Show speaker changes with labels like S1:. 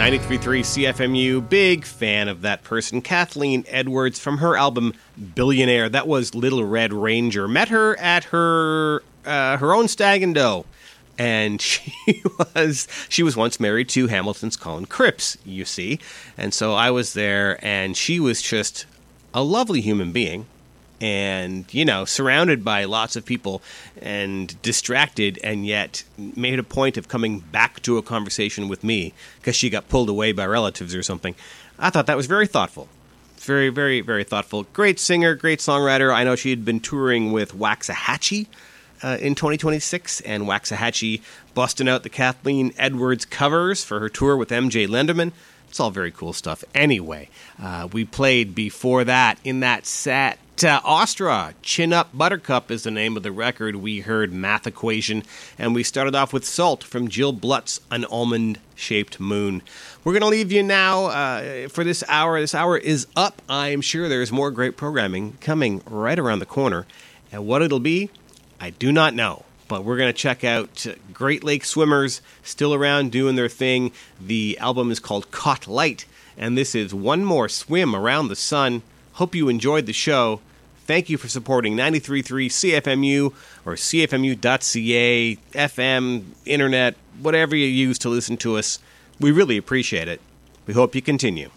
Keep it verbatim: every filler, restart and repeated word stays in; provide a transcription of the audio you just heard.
S1: ninety-three point three C F M U, big fan of that person, Kathleen Edwards, from her album Billionaire. That was Little Red Ranger. Met her at her uh, her own Stag and Doe. And she was she was once married to Hamilton's Colin Cripps, you see. And so I was there, and she was just a lovely human being. And, you know, surrounded by lots of people and distracted, and yet made a point of coming back to a conversation with me because she got pulled away by relatives or something. I thought that was very thoughtful. Very, very, very thoughtful. Great singer, great songwriter. I know she had been touring with Waxahachie uh, in twenty twenty-six, and Waxahachie busting out the Kathleen Edwards covers for her tour with M J Lenderman. It's all very cool stuff. Anyway, uh, we played before that in that set. Uh, Ostra, Chin Up Buttercup is the name of the record. We heard Math Equation, and we started off with Salt from Jill Blutt's An Almond-Shaped Moon. We're going to leave you now uh, for this hour. This hour is up. I'm sure there's more great programming coming right around the corner. And what it'll be, I do not know. But we're going to check out Great Lake Swimmers, still around doing their thing. The album is called Caught Light, and this is One More Swim Around the Sun. Hope you enjoyed the show. Thank you for supporting ninety-three point three C F M U or C F M U dot C A, F M, internet, whatever you use to listen to us. We really appreciate it. We hope you continue.